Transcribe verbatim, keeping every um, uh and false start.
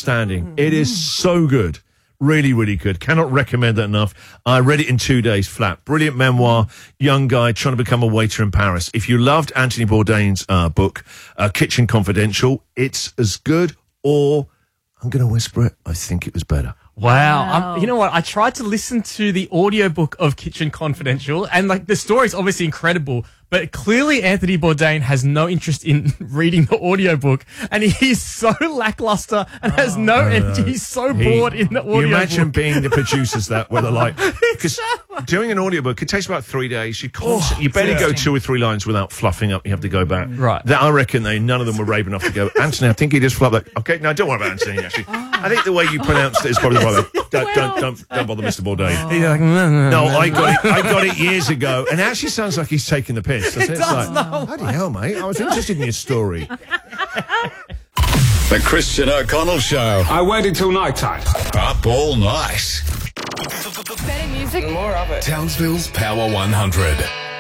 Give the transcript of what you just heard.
outstanding. It is so good. Really, really good. Cannot recommend that enough. I read it in two days flat. Brilliant memoir. Young guy trying to become a waiter in Paris. If you loved Anthony Bourdain's uh, book, uh, Kitchen Confidential, it's as good, or I'm going to whisper it, I think it was better. Wow. Wow. Um, you know what? I tried to listen to the audiobook of Kitchen Confidential, and like the story's obviously incredible, but clearly Anthony Bourdain has no interest in reading the audiobook, and he's so lackluster and has no uh, energy. He's so he, bored in the audiobook. You imagine being the producers that where they're like, because doing an audiobook, it takes about three days. You constantly, Oh, you barely go disgusting. two or three lines without fluffing up. You have to go back. Right. That I reckon they none of them were brave enough to go, Anthony, I think he just fluffed that. Okay, no, don't worry about Anthony, actually. I think the way you pronounced it is probably the right way. Don't, don't, don't, don't bother Mister Bourdain. He's like, no, No, I got it. I got it years ago, and it actually sounds like he's taking the piss. It does, like, no. bloody hell, mate! I was interested in your story. The Christian O'Connell Show. I waited till night time. Up all night. Better music. Townsville's Power one hundred.